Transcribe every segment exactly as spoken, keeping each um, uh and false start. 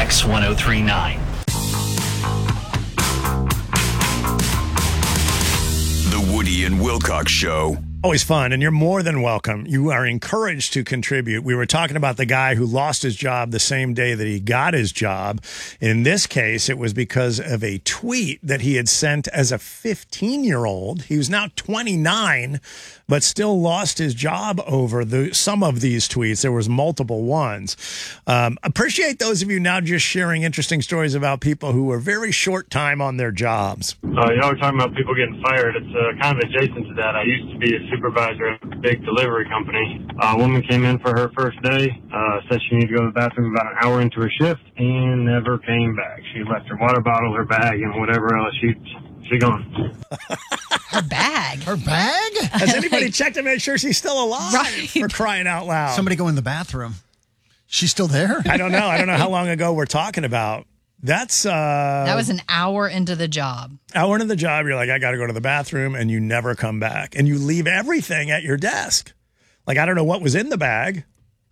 X one oh three point nine. The Woody and Wilcox Show. Always fun, and you're more than welcome. You are encouraged to contribute. We were talking about the guy who lost his job the same day that he got his job. In this case, it was because of a tweet that he had sent as a fifteen-year-old. He was now twenty-nine, but still lost his job over the some of these tweets. There was multiple ones. Um, appreciate those of you now just sharing interesting stories about people who were very short time on their jobs. Uh, you know, we're talking about people getting fired. It's uh, kind of adjacent to that. I used to be a supervisor at a big delivery company. Uh, a woman came in for her first day, uh, said she needed to go to the bathroom about an hour into her shift, and never came back. She left her water bottle, her bag, and whatever else. She, she gone. Her bag? Her bag? Has anybody checked to make sure she's still alive? Right. For crying out loud. Somebody go in the bathroom. She's still there? I don't know. I don't know how long ago we're talking about. That's uh That was an hour into the job. Hour into the job, you're like, I got to go to the bathroom, and you never come back. And you leave everything at your desk. Like, I don't know what was in the bag.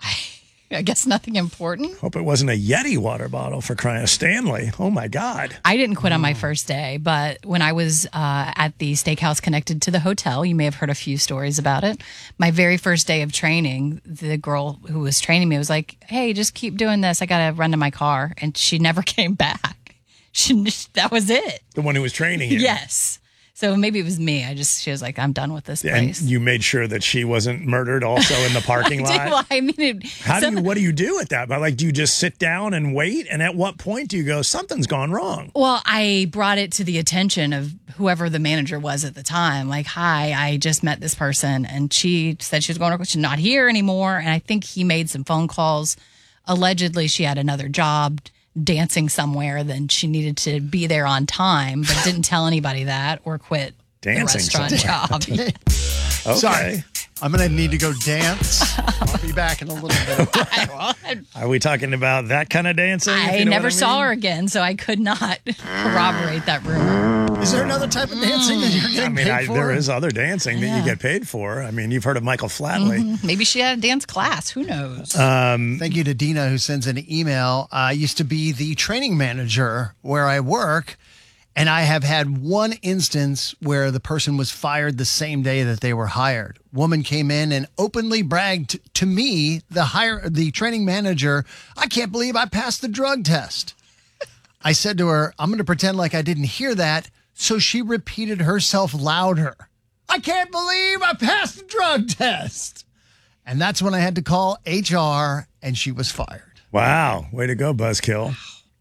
I guess nothing important. Hope it wasn't a Yeti water bottle, for crying out. Stanley. Oh, my God. I didn't quit on my first day, but when I was uh, at the steakhouse connected to the hotel, you may have heard a few stories about it. My very first day of training, the girl who was training me was like, hey, just keep doing this. I got to run to my car. And she never came back. She, that was it. The one who was training you. Yes. So maybe it was me. I just, she was like, I'm done with this place. And you made sure that she wasn't murdered also in the parking lot? Well, I mean, it, How some, do you, what do you do at that? Like, do you just sit down and wait? And at what point do you go, something's gone wrong? Well, I brought it to the attention of whoever the manager was at the time. Like, hi, I just met this person. And she said she was going to, she's not here anymore. And I think he made some phone calls. Allegedly, she had another job dancing somewhere, then she needed to be there on time, but didn't tell anybody that or quit dancing the restaurant somewhere. job. Okay. Sorry. I'm going to need to go dance. I'll be back in a little bit. Are we talking about that kind of dancing? if I you know never what I saw mean? her again, so I could not corroborate that rumor. Is there another type of dancing that you're I getting mean, paid I, for? there is other dancing that Yeah. you get paid for. I mean, you've heard of Michael Flatley. Mm-hmm. Maybe she had a dance class. Who knows? Thank you to Dina, who sends an email. I used to be the training manager where I work, and I have had one instance where the person was fired the same day that they were hired. Woman came in and openly bragged to me, the hire, the training manager, I can't believe I passed the drug test. I said to her, I'm going to pretend like I didn't hear that. So she repeated herself louder. I can't believe I passed the drug test. And that's when I had to call H R, and she was fired. Wow. Way to go, Buzzkill.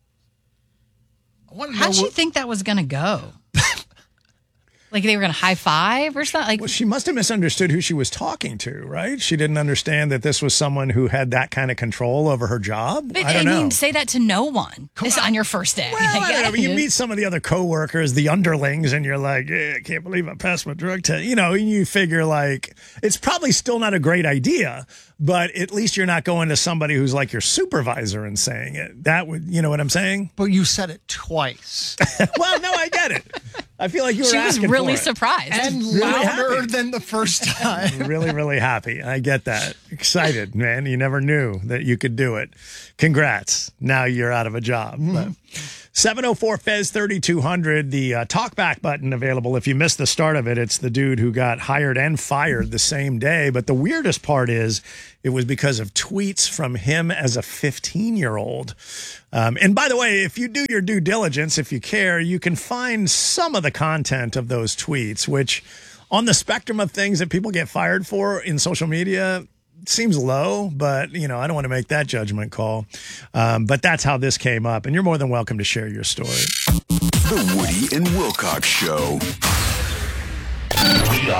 I want to How'd know she what- think that was going to go? Like they were going to high five or something? Like, Well, she must have misunderstood who she was talking to, right? She didn't understand that this was someone who had that kind of control over her job. but, I don't I know. mean, say that to no one. It's on your first day. Well, I don't know, but you meet some of the other coworkers, the underlings, and you're like, eh, I can't believe I passed my drug test. You know, and you figure like it's probably still not a great idea, but at least you're not going to somebody who's like your supervisor and saying it. That would, you know what I'm saying? But you said it twice. Well, no, I get it. I feel like you were She was asking really for it. surprised. and Really louder happy. than the first time. Really, really happy. I get that. Excited, man. You never knew that you could do it. Congrats. Now you're out of a job. But seven oh four Fez thirty-two hundred, the uh, talkback button available. If you missed the start of it, it's the dude who got hired and fired the same day. But the weirdest part is it was because of tweets from him as a fifteen-year-old. Um, and by the way, if you do your due diligence, if you care, you can find some of the content of those tweets, which on the spectrum of things that people get fired for in social media seems low, but, you know, I don't want to make that judgment call. Um, but that's how this came up, and you're more than welcome to share your story. The Woody and Wilcox Show.